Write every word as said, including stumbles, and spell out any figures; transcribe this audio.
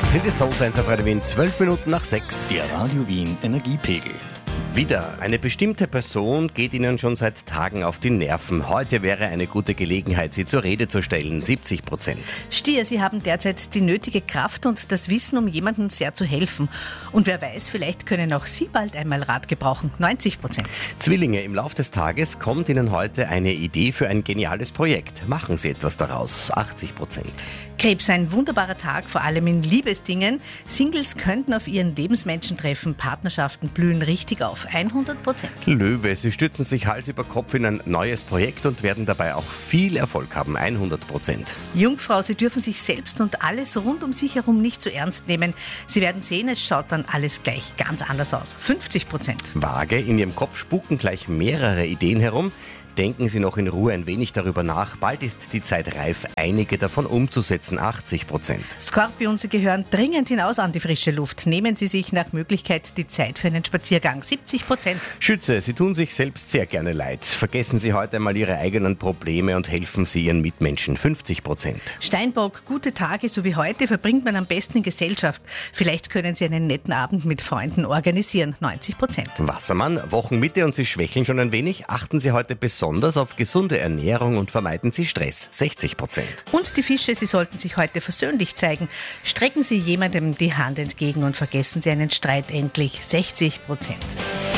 Sind die Soultancer auf Radio Wien, zwölf Minuten nach sechs. Der Radio Wien Energiepegel. Wieder. Eine bestimmte Person geht Ihnen schon seit Tagen auf die Nerven. Heute wäre eine gute Gelegenheit, sie zur Rede zu stellen. siebzig Prozent. Stier, Sie haben derzeit die nötige Kraft und das Wissen, um jemandem sehr zu helfen. Und wer weiß, vielleicht können auch Sie bald einmal Rat gebrauchen. neunzig Prozent. Zwillinge, im Lauf des Tages kommt Ihnen heute eine Idee für ein geniales Projekt. Machen Sie etwas daraus. achtzig Prozent. Krebs, ein wunderbarer Tag, vor allem in Liebesdingen. Singles könnten auf ihren Lebensmenschen treffen. Partnerschaften blühen richtig auf. hundert Prozent. Löwe, Sie stützen sich Hals über Kopf in ein neues Projekt und werden dabei auch viel Erfolg haben. hundert Prozent. Jungfrau, Sie dürfen sich selbst und alles rund um sich herum nicht zu ernst nehmen. Sie werden sehen, es schaut dann alles gleich ganz anders aus. fünfzig Prozent. Waage, in Ihrem Kopf spuken gleich mehrere Ideen herum. Denken Sie noch in Ruhe ein wenig darüber nach. Bald ist die Zeit reif, einige davon umzusetzen. achtzig Prozent. Skorpion, Sie gehören dringend hinaus an die frische Luft. Nehmen Sie sich nach Möglichkeit die Zeit für einen Spaziergang. siebzig Prozent. Schütze, Sie tun sich selbst sehr gerne leid. Vergessen Sie heute einmal Ihre eigenen Probleme und helfen Sie Ihren Mitmenschen. fünfzig Prozent. Steinbock, gute Tage so wie heute verbringt man am besten in Gesellschaft. Vielleicht können Sie einen netten Abend mit Freunden organisieren. neunzig Prozent. Wassermann, Wochenmitte und Sie schwächeln schon ein wenig. Achten Sie heute besonders auf gesunde Ernährung und vermeiden Sie Stress. sechzig Prozent. Und die Fische, Sie sollten sich heute versöhnlich zeigen. Strecken Sie jemandem die Hand entgegen und vergessen Sie einen Streit endlich. sechzig Prozent.